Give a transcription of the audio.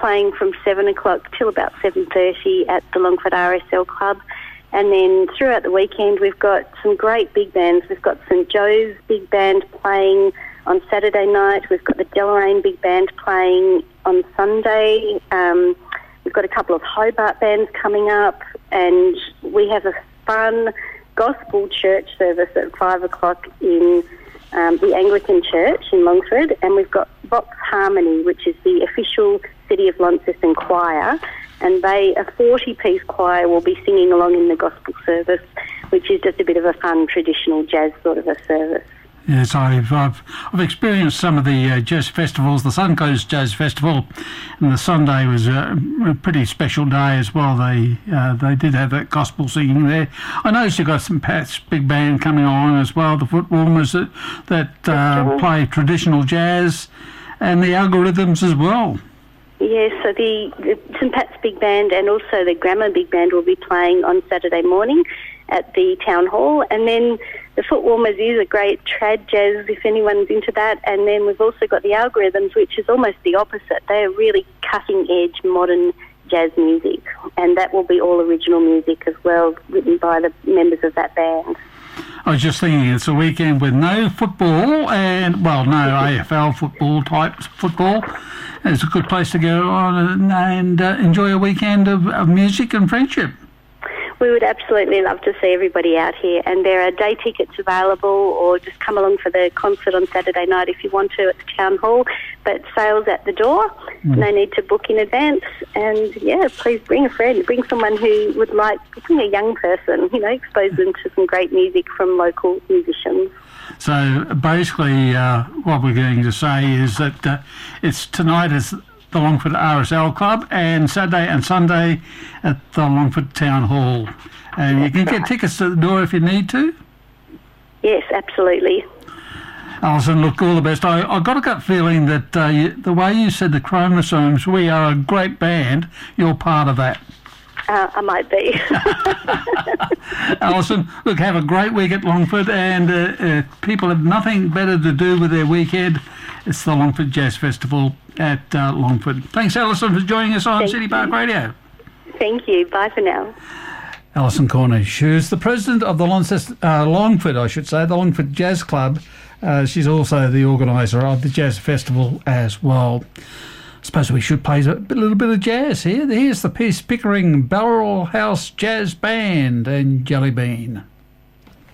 playing from 7 o'clock till about 7:30 at the Longford RSL Club. And then throughout the weekend, we've got some great big bands. We've got St Joe's Big Band playing on Saturday night. We've got the Deloraine Big Band playing on Sunday. We've got a couple of Hobart bands coming up, and we have a fun gospel church service at 5 o'clock in the Anglican Church in Longford, and we've got Vox Harmony, which is the official City of Launceston choir, and a 40-piece choir will be singing along in the gospel service, which is just a bit of a fun traditional jazz sort of a service. Yes, I've experienced some of the jazz festivals. The Suncoast Jazz Festival, and the Sunday was a pretty special day as well. They did have that gospel singing there. I noticed you got some Pat's Big Band coming on as well. The Foot Warmers that play traditional jazz, and the Algorithms as well. Yes, so the St Pat's Big Band and also the Grammar Big Band will be playing on Saturday morning at the Town Hall, and then the Foot Warmers is a great trad jazz if anyone's into that, and then we've also got the Algorithms, which is almost the opposite. They're really cutting-edge modern jazz music, and that will be all original music as well, written by the members of that band. I was just thinking, it's a weekend with no football and, well, no AFL football type football. It's a good place to go on and enjoy a weekend of music and friendship. We would absolutely love to see everybody out here, and there are day tickets available, or just come along for the concert on Saturday night if you want to at the Town Hall, but sales at the door. No need to book in advance, and yeah, please bring a friend, bring someone who would like, bring a young person, expose them to some great music from local musicians. So basically what we're going to say is that it's tonight is the Longford RSL Club, and Saturday and Sunday at the Longford Town Hall. And you can get tickets to the door if you need to. Yes, absolutely. Alison, look, all the best. I got a gut feeling that the way you said the Chromosomes, we are a great band, you're part of that. I might be. Alison, look, have a great week at Longford, and if people have nothing better to do with their weekend, it's the Longford Jazz Festival at Longford. Thanks, Alison, for joining us on City Park Radio. Thank you. Bye for now. Alison Cornish, who's the president of the Longford, the Longford Jazz Club. She's also the organiser of the Jazz Festival as well. I suppose we should play a little bit of jazz here. Here's the piece Pickering Barrel House Jazz Band and Jelly Bean.